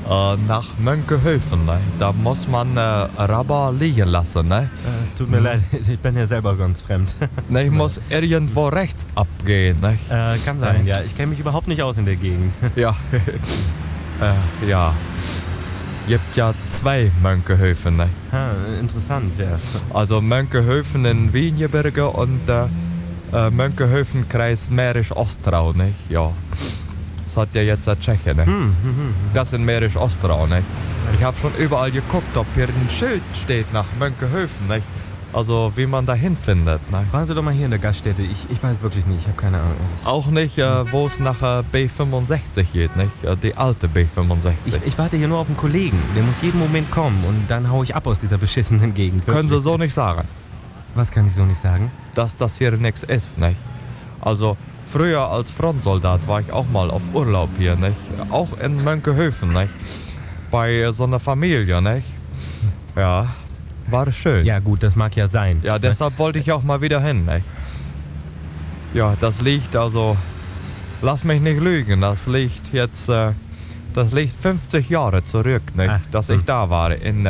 Nach Mönckehofen, ne? Da muss man Rabber liegen lassen, ne? Tut mir leid, ich bin ja selber ganz fremd. Ne, ich muss irgendwo rechts abgehen, ne? Kann sein, ja. Ich kenne mich überhaupt nicht aus in der Gegend. Ja, ja. Gibt ja 2 Mönckehofen, ne? Interessant, ja. Also Mönckehofen in Wienjeberge und Mönckehofen Kreis Mährisch-Ostrau, ne? Ja. Das hat ja jetzt der Tscheche, ne? Das in Mährisch-Ostrau, ne? Ich habe schon überall geguckt, ob hier ein Schild steht nach Mönckehofen, ne? Also wie man da hinfindet, ne? Fragen Sie doch mal hier in der Gaststätte. Ich weiß wirklich nicht, ich habe keine Ahnung. Auch nicht, wo es nach B65 geht, nicht? Die alte B65. Ich warte hier nur auf einen Kollegen. Der muss jeden Moment kommen und dann hau ich ab aus dieser beschissenen Gegend. Können Sie so nicht sagen, Was kann ich so nicht sagen? dass das hier nichts ist, nicht? Also früher als Frontsoldat war ich auch mal auf Urlaub hier, nicht? Auch in Mönckehofen, nicht? Bei so einer Familie, nicht? Ja, war schön. Ja gut, das mag ja sein. Ja, deshalb wollte ich auch mal wieder hin, nicht? Ja, das liegt also, lass mich nicht lügen, das liegt jetzt, das liegt 50 Jahre zurück, nicht? Ach, Dass ich da war, in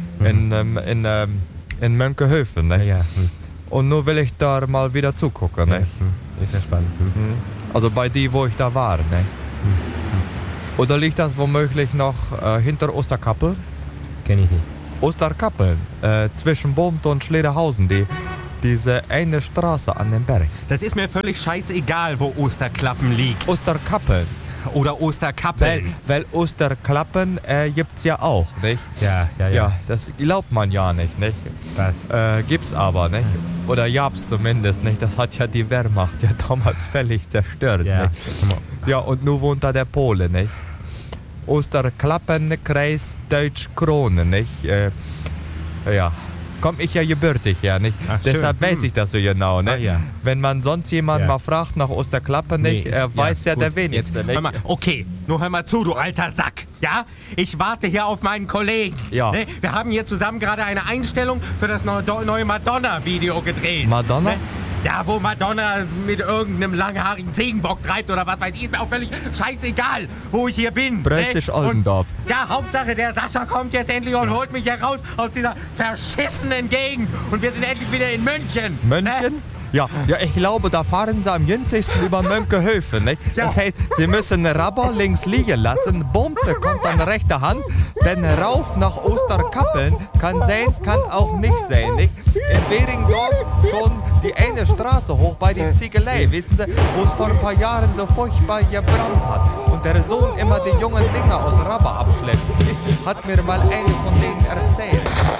Mönckehofen, nicht? Ja. Und nun will ich da mal wieder zugucken, nicht? Ist ja spannend. Also bei die, wo ich da war, nicht? Oder liegt das womöglich noch hinter Osterkappel? Kenn ich nicht. Osterkappeln, zwischen Bomt und Schlederhausen, diese eine Straße an dem Berg. Das ist mir völlig scheißegal, wo Osterklappen liegt. Osterkappeln. Oder Osterkappeln. Weil Osterklappen gibt's ja auch, nicht? Ja. Ja, das glaubt man ja nicht? Was? Gibt's aber, nicht? Oder gab's zumindest, nicht? Das hat ja die Wehrmacht ja damals völlig zerstört, Ja. nicht? Ja, und nun wohnt da der Pole, nicht? Osterklappen, Kreis Deutsch-Krone, nicht? Ja, komm ich ja gebürtig her, nicht? Ach, Deshalb schön. weiß ich das so genau, ne? Ah, ja. Wenn man sonst jemanden Ja. mal fragt nach Osterklappen, nicht? Weiß ja gut. der wenigste, Jetzt, nicht? hör mal, okay, nur hör mal zu, du alter Sack. Ja? Ich warte hier auf meinen Kollegen. Ja. Ne? Wir haben hier zusammen gerade eine Einstellung für das neue Madonna-Video gedreht. Madonna? Ne? Ja, wo Madonna mit irgendeinem langhaarigen Ziegenbock treibt oder was weiß ich, ist mir auch völlig scheißegal, wo ich hier bin. Preußisch-Oldendorf. Und ja, Hauptsache der Sascha kommt jetzt endlich und holt mich hier raus aus dieser verschissenen Gegend. Und wir sind endlich wieder in München. München? Ne? Ja, ich glaube, da fahren sie am günstigsten über Mönckehofen, nicht? Ja. Das heißt, sie müssen Rabber links liegen lassen, Bombe kommt an rechter Hand, denn rauf nach Osterkappeln kann sein, kann auch nicht sein, nicht? In Beringdorf schon die eine Straße hoch bei der Ziegelei, wissen Sie, wo es vor ein paar Jahren so furchtbar gebrannt hat und der Sohn immer die jungen Dinger aus Rabber abschleppt. Hat mir mal eine von denen erzählt.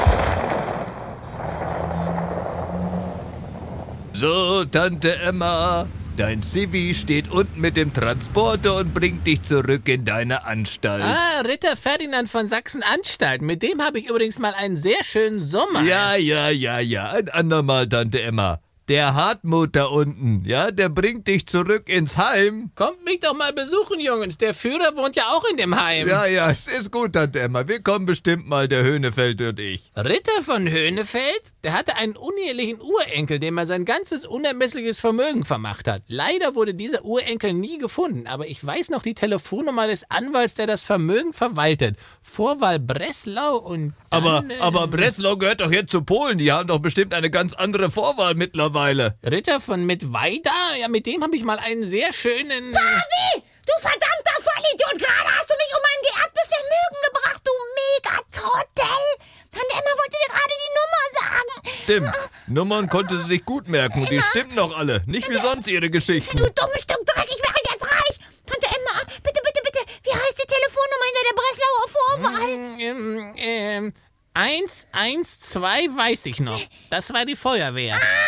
So, Tante Emma, dein Civi steht unten mit dem Transporter und bringt dich zurück in deine Anstalt. Ah, Ritter Ferdinand von Sachsen-Anstalt. Mit dem habe ich übrigens mal einen sehr schönen Sommer. Ja, ein andermal, Tante Emma. Der Hartmut da unten, ja, der bringt dich zurück ins Heim. Kommt mich doch mal besuchen, Jungs. Der Führer wohnt ja auch in dem Heim. Ja, es ist gut, Tante Emma. Wir kommen bestimmt mal, der Höhnefeld und ich. Ritter von Höhnefeld, der hatte einen unehelichen Urenkel, dem er sein ganzes unermessliches Vermögen vermacht hat. Leider wurde dieser Urenkel nie gefunden, aber ich weiß noch die Telefonnummer des Anwalts, der das Vermögen verwaltet. Vorwahl Breslau und dann, Aber Breslau gehört doch jetzt zu Polen. Die haben doch bestimmt eine ganz andere Vorwahl mittlerweile. Ritter von Mittweida, ja, mit dem habe ich mal einen sehr schönen... Pavi, du verdammter Vollidiot, gerade hast du mich um mein geerbtes Vermögen gebracht, du Megatrottel. Tante Emma wollte dir gerade die Nummer sagen. Stimmt. Nummern konnte sie sich gut merken. Die stimmen noch alle. Nicht wie sonst ihre Geschichten. Du dummes Stück Dreck, ich wäre jetzt reich. Tante Emma, bitte, wie heißt die Telefonnummer hinter der Breslauer Vorwahl? 112 weiß ich noch. Das war die Feuerwehr. Ah,